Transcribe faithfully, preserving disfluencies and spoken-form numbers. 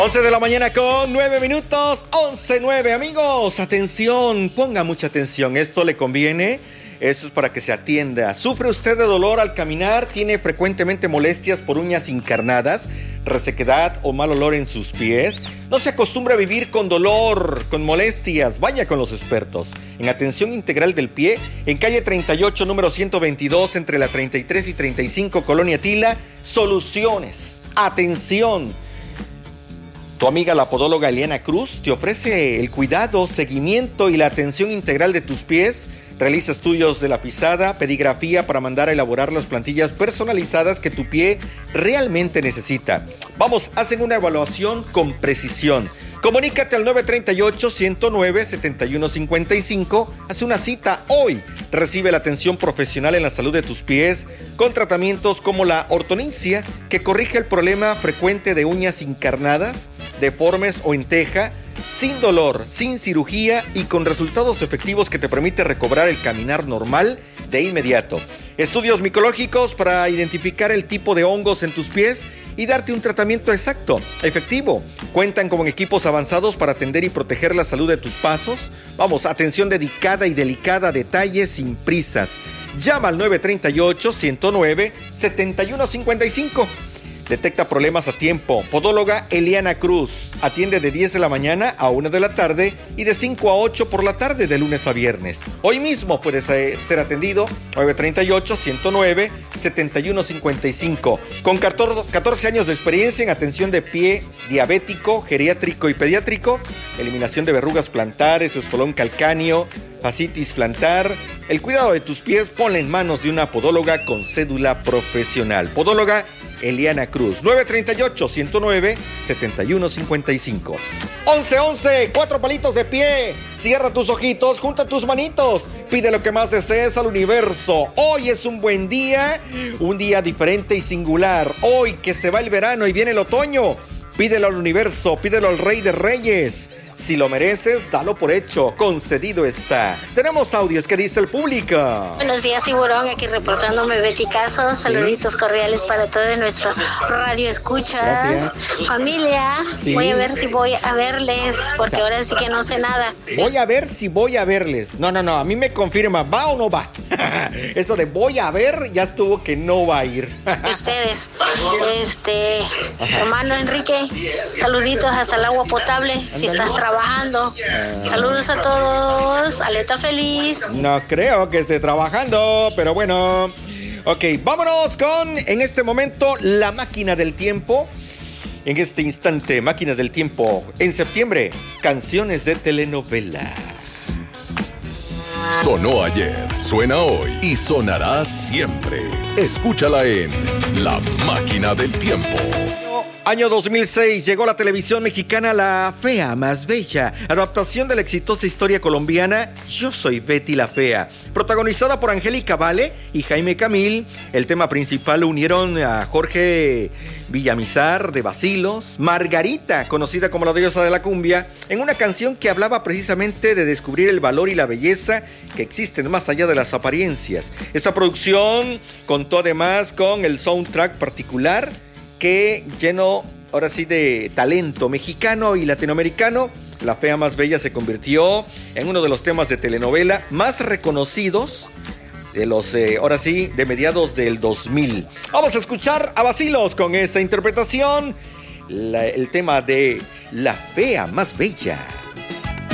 once de la mañana con nueve minutos, once nueve, amigos, atención, ponga mucha atención, esto le conviene, eso es para que se atienda. ¿Sufre usted de dolor al caminar? ¿Tiene frecuentemente molestias por uñas encarnadas, resequedad o mal olor en sus pies? No se acostumbre a vivir con dolor, con molestias, vaya con los expertos. En Atención Integral del Pie, en calle treinta y ocho, número ciento veintidós, entre la treinta y tres y treinta y cinco, Colonia Tila, soluciones, atención. Tu amiga la podóloga Eliana Cruz te ofrece el cuidado, seguimiento y la atención integral de tus pies. Realiza estudios de la pisada, pedigrafía para mandar a elaborar las plantillas personalizadas que tu pie realmente necesita. Vamos, hacen una evaluación con precisión. Comunícate al nueve tres ocho, uno cero nueve, siete uno cinco cinco. Haz una cita hoy. Recibe la atención profesional en la salud de tus pies con tratamientos como la ortodoncia, que corrige el problema frecuente de uñas encarnadas, deformes o en teja, sin dolor, sin cirugía y con resultados efectivos que te permite recobrar el caminar normal de inmediato. Estudios micológicos para identificar el tipo de hongos en tus pies y darte un tratamiento exacto, efectivo. Cuentan con equipos avanzados para atender y proteger la salud de tus pasos. Vamos, atención dedicada y delicada, detalles sin prisas. Llama al nueve tres ocho, uno cero nueve, siete uno cinco cinco. Detecta problemas a tiempo. Podóloga Eliana Cruz. Atiende de diez de la mañana a una de la tarde y de cinco a ocho por la tarde de lunes a viernes. Hoy mismo puedes ser atendido nueve tres ocho, uno cero nueve, siete uno cinco cinco. Con catorce años de experiencia en atención de pie diabético, geriátrico y pediátrico, eliminación de verrugas plantares, espolón calcáneo, fascitis plantar. El cuidado de tus pies, ponle en manos de una podóloga con cédula profesional. Podóloga Eliana Cruz, nueve tres ocho, uno cero nueve, siete uno cinco cinco. once once, cuatro palitos de pie. Cierra tus ojitos, junta tus manitos. Pide lo que más desees al universo. Hoy es un buen día, un día diferente y singular. Hoy que se va el verano y viene el otoño. Pídelo al universo, pídelo al Rey de Reyes. Si lo mereces, dalo por hecho, concedido está. Tenemos audios que dice el público. Buenos días, Tiburón, aquí reportándome Betty Caso. Saluditos sí. cordiales para todo nuestro radio escuchas. Gracias. Familia, sí. voy a ver si voy a verles, porque ahora sí que no sé nada. Voy a ver si voy a verles. No, no, no, a mí me confirma, ¿va o no va? Eso de voy a ver, ya estuvo que no va a ir. Ustedes, este, Ajá. hermano Enrique, saluditos hasta el agua potable, Andale. si estás trabajando. Trabajando. Uh, Saludos a todos. Aleta feliz. No creo que esté trabajando, pero bueno. Ok, vámonos con, en este momento, la máquina del tiempo. En este instante, máquina del tiempo. En septiembre, canciones de telenovela. Sonó ayer, suena hoy y sonará siempre. Escúchala en La Máquina del Tiempo. Año dos mil seis, llegó a la televisión mexicana La Fea Más Bella, adaptación de la exitosa historia colombiana Yo Soy Betty la Fea, protagonizada por Angélica Vale y Jaime Camil. El tema principal unieron a Jorge Villamizar de Bacilos, Margarita, conocida como la diosa de la cumbia, en una canción que hablaba precisamente de descubrir el valor y la belleza que existen más allá de las apariencias. Esta producción contó además con el soundtrack particular que lleno, ahora sí, de talento mexicano y latinoamericano. La Fea Más Bella se convirtió en uno de los temas de telenovela más reconocidos de los, eh, ahora sí, de mediados del dos mil. Vamos a escuchar a Bacilos con esta interpretación, la, el tema de La Fea Más Bella.